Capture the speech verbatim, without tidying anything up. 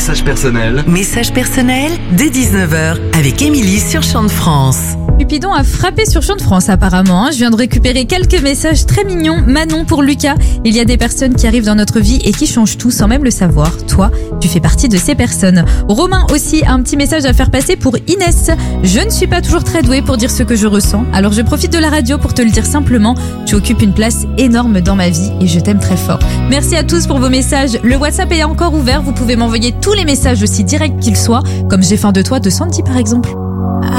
message personnel. Message personnel dès dix-neuf heures avec Émilie sur Chant de France. Cupidon a frappé sur Chant de France apparemment. Je viens de récupérer quelques messages très mignons. Manon pour Lucas. Il y a des personnes qui arrivent dans notre vie et qui changent tout sans même le savoir. Toi, tu fais partie de ces personnes. Romain aussi a un petit message à faire passer pour Inès. Je ne suis pas toujours très douée pour dire ce que je ressens. Alors je profite de la radio pour te le dire simplement. Tu occupes une place énorme dans ma vie et je t'aime très fort. Merci à tous pour vos messages. Le WhatsApp est encore ouvert. Vous pouvez m'envoyer tous les messages aussi directs qu'ils soient. Comme J'ai faim de toi de Sandy par exemple.